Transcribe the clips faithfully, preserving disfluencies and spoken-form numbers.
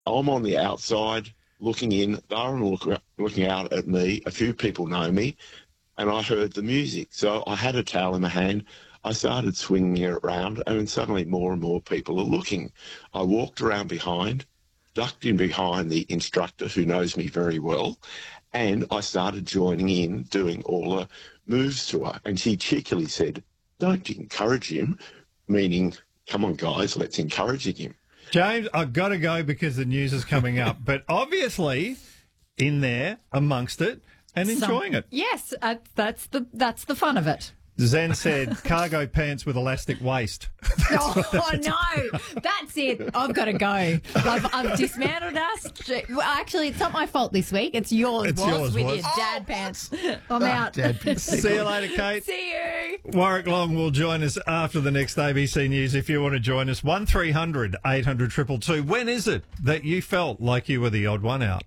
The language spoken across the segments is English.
I'm on the outside looking in. They're look, looking out at me. A few people know me, and I heard the music. So I had a towel in my hand. I started swinging it around, and suddenly more and more people are looking. I walked around behind, ducked in behind the instructor who knows me very well, and I started joining in, doing all the moves to her. And she cheekily said, "Don't encourage him," meaning, come on, guys, let's encourage him. James, I've got to go because the news is coming up. But obviously, in there, amongst it, and enjoying Some, it. Yes, uh, that's the that's the fun of it. Zen said, cargo pants with elastic waist. Oh, no, that's it. I've got to go. I've, I've dismantled us. Well, actually, it's not my fault this week. It's yours, It's was, yours, with was. your dad Oh, pants. I'm out. Dad pants. See you later, Kate. See you. Warwick Long will join us after the next A B C News. If you want to join us, one three hundred eight hundred two two two. When is it that you felt like you were the odd one out?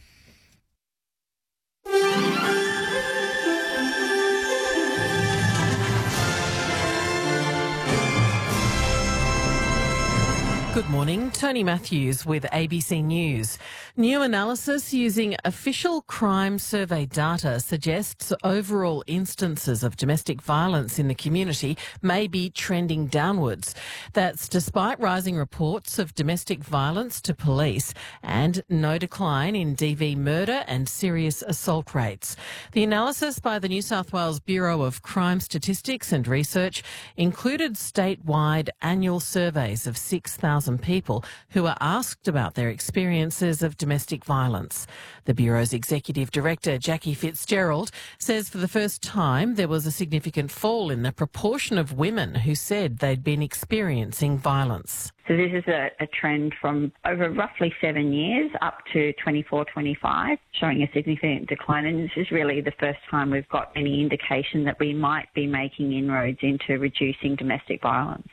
Good morning, Tony Matthews with A B C News. New analysis using official crime survey data suggests overall instances of domestic violence in the community may be trending downwards. That's despite rising reports of domestic violence to police and no decline in D V murder and serious assault rates. The analysis by the New South Wales Bureau of Crime Statistics and Research included statewide annual surveys of six thousand people who are asked about their experiences of domestic violence. The Bureau's Executive Director, Jackie Fitzgerald, says for the first time there was a significant fall in the proportion of women who said they'd been experiencing violence. So this is a, a trend from over roughly seven years up to twenty-four, twenty-five, showing a significant decline. And this is really the first time we've got any indication that we might be making inroads into reducing domestic violence.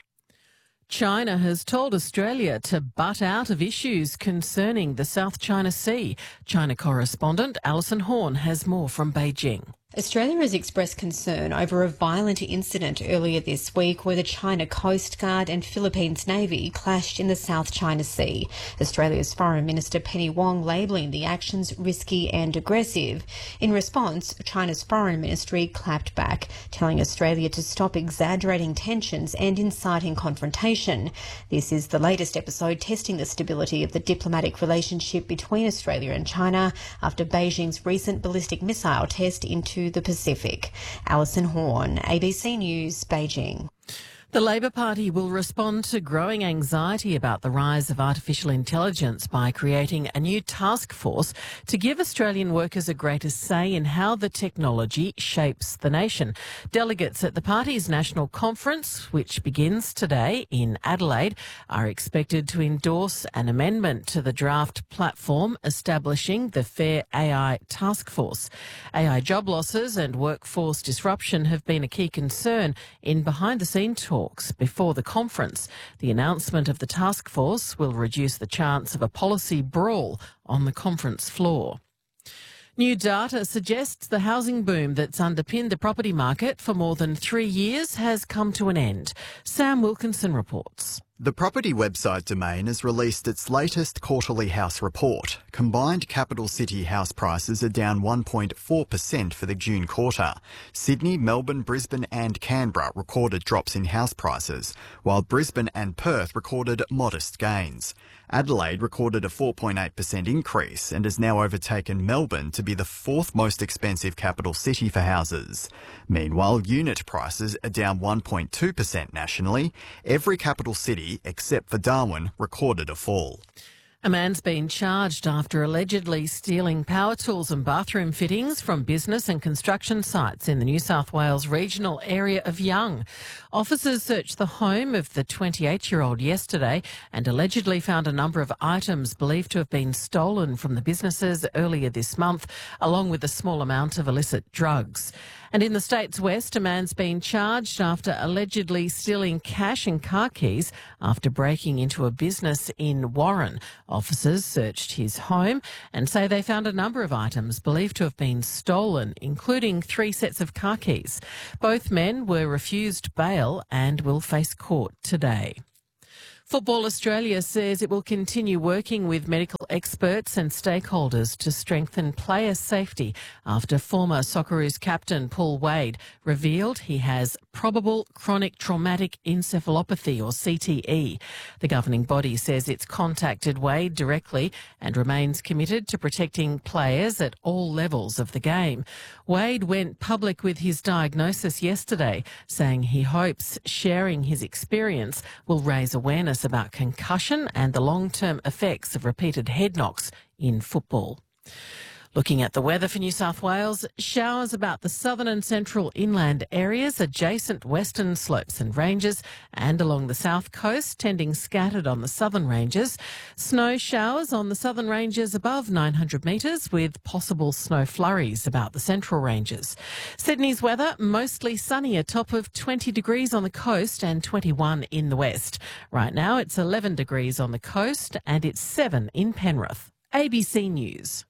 China has told Australia to butt out of issues concerning the South China Sea. China correspondent Alison Horn has more from Beijing. Australia has expressed concern over a violent incident earlier this week where the China Coast Guard and Philippines Navy clashed in the South China Sea. Australia's Foreign Minister Penny Wong labelling the actions risky and aggressive. In response, China's Foreign Ministry clapped back, telling Australia to stop exaggerating tensions and inciting confrontation. This is the latest episode testing the stability of the diplomatic relationship between Australia and China after Beijing's recent ballistic missile test into the Pacific. Alison Horn, A B C News, Beijing. The Labor Party will respond to growing anxiety about the rise of artificial intelligence by creating a new task force to give Australian workers a greater say in how the technology shapes the nation. Delegates at the party's national conference, which begins today in Adelaide, are expected to endorse an amendment to the draft platform establishing the Fair A I Task Force. A I job losses and workforce disruption have been a key concern in behind-the-scenes talks before the conference. The announcement of the task force will reduce the chance of a policy brawl on the conference floor. New data suggests the housing boom that's underpinned the property market for more than three years has come to an end. Sam Wilkinson reports. The property website Domain has released its latest quarterly house report. Combined capital city house prices are down one point four percent for the June quarter. Sydney, Melbourne, Brisbane and Canberra recorded drops in house prices, while Brisbane and Perth recorded modest gains. Adelaide recorded a four point eight percent increase and has now overtaken Melbourne to be the fourth most expensive capital city for houses. Meanwhile, unit prices are down one point two percent nationally. Every capital city, except for Darwin, recorded a fall. A man's been charged after allegedly stealing power tools and bathroom fittings from business and construction sites in the New South Wales regional area of Young. Officers searched the home of the twenty-eight-year-old yesterday and allegedly found a number of items believed to have been stolen from the businesses earlier this month, along with a small amount of illicit drugs. And in the state's west, a man's been charged after allegedly stealing cash and car keys after breaking into a business in Warren. Officers searched his home and say they found a number of items believed to have been stolen, including three sets of car keys. Both men were refused bail and will face court today. Football Australia says it will continue working with medical experts and stakeholders to strengthen player safety after former Socceroos captain Paul Wade revealed he has probable chronic traumatic encephalopathy, or C T E. The governing body says it's contacted Wade directly and remains committed to protecting players at all levels of the game. Wade went public with his diagnosis yesterday, saying he hopes sharing his experience will raise awareness about concussion and the long-term effects of repeated head knocks in football. Looking at the weather for New South Wales, showers about the southern and central inland areas, adjacent western slopes and ranges, and along the south coast, tending scattered on the southern ranges. Snow showers on the southern ranges above nine hundred metres, with possible snow flurries about the central ranges. Sydney's weather, mostly sunny, a top of twenty degrees on the coast and twenty-one in the west. Right now it's eleven degrees on the coast and it's seven in Penrith. A B C News.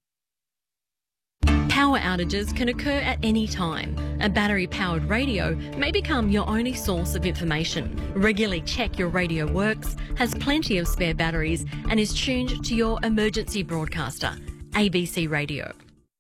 Power outages can occur at any time. A battery-powered radio may become your only source of information. Regularly check your radio works, has plenty of spare batteries and is tuned to your emergency broadcaster. A B C Radio.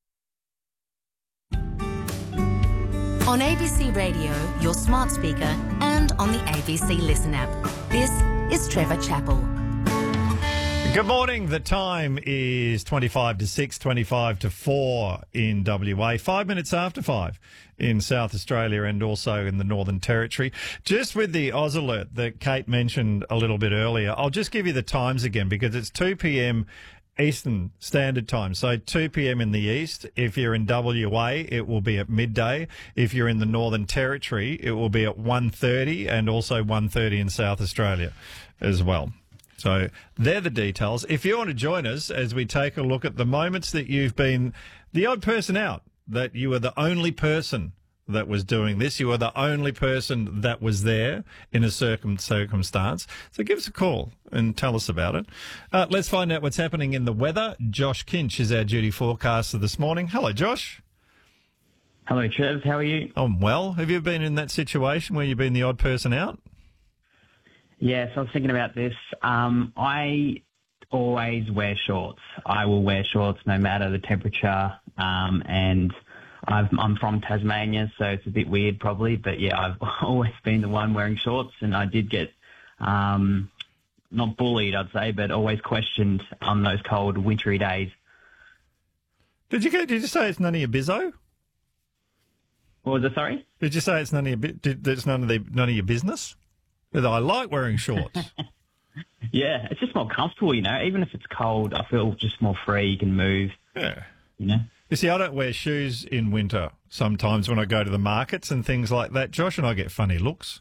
On A B C Radio, your smart speaker, and on the A B C Listen app. This is Trevor Chappell. Good morning. The time is twenty-five to six, twenty-five to four in W A, five minutes after five in South Australia and also in the Northern Territory. Just with the Oz alert that Kate mentioned a little bit earlier, I'll just give you the times again because it's two p.m. Eastern Standard Time. So two p.m. in the east. If you're in W A, it will be at midday. If you're in the Northern Territory, it will be at one thirty and also one thirty in South Australia as well. So they're the details. If you want to join us as we take a look at the moments that you've been the odd person out, that you were the only person that was doing this, you were the only person that was there in a circum- circumstance. So give us a call and tell us about it. Uh, let's find out what's happening in the weather. Josh Kinch is our duty forecaster this morning. Hello, Josh. Hello, Trev. How are you? I'm well. Have you been in that situation where you've been the odd person out? Yes, I was thinking about this. Um, I always wear shorts. I will wear shorts no matter the temperature. Um, and I've, I'm from Tasmania, so it's a bit weird probably. But yeah, I've always been the one wearing shorts, and I did get um, not bullied, I'd say, but always questioned on those cold, wintry days. Did you get? Did you say it's none of your bizzo? What was it? Sorry. Did you say it's none of your? Did, it's none of the none of your business? I like wearing shorts. Yeah, it's just more comfortable, you know. Even if it's cold, I feel just more free. You can move. Yeah. You know? You see, I don't wear shoes in winter sometimes when I go to the markets and things like that, Josh, and I get funny looks.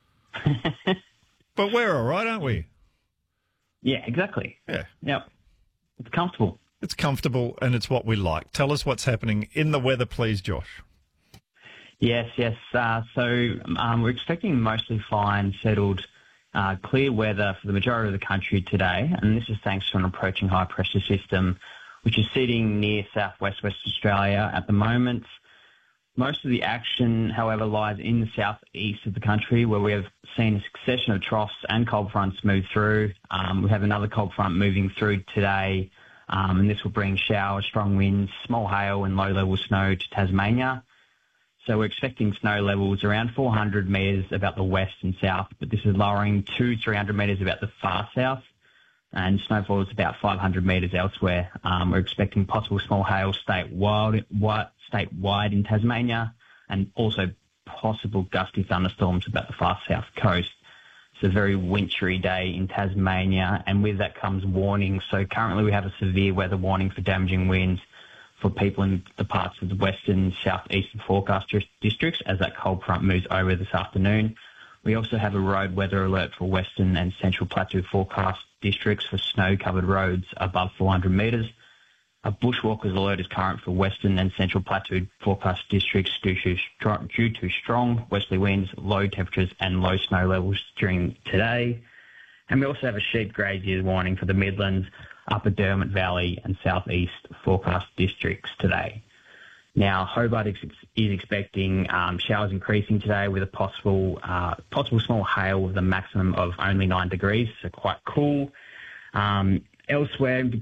But we're all right, aren't we? Yeah, exactly. Yeah. Yep. It's comfortable. It's comfortable and it's what we like. Tell us what's happening in the weather, please, Josh. Yes, yes. Uh, so um, we're expecting mostly fine, settled, uh, clear weather for the majority of the country today, and this is thanks to an approaching high-pressure system, which is sitting near southwest West Australia at the moment. Most of the action, however, lies in the southeast of the country, where we have seen a succession of troughs and cold fronts move through. Um, we have another cold front moving through today, um, and this will bring showers, strong winds, small hail and low-level snow to Tasmania. So we're expecting snow levels around four hundred metres about the west and south, but this is lowering to three hundred metres about the far south, and snowfall is about five hundred metres elsewhere. Um, we're expecting possible small hail statewide, statewide in Tasmania, and also possible gusty thunderstorms about the far south coast. It's a very wintry day in Tasmania, and with that comes warnings. So currently we have a severe weather warning for damaging winds for people in the parts of the western, southeastern forecast districts as that cold front moves over this afternoon. We also have a road weather alert for western and central plateau forecast districts for snow-covered roads above four hundred metres. A bushwalkers alert is current for western and central plateau forecast districts due to, strong, due to strong westerly winds, low temperatures and low snow levels during today. And we also have a sheep graziers warning for the Midlands, Upper Derwent Valley and Southeast forecast districts today. Now, Hobart is, is expecting um, showers increasing today with a possible uh, possible small hail with a maximum of only nine degrees, so quite cool. Um, elsewhere,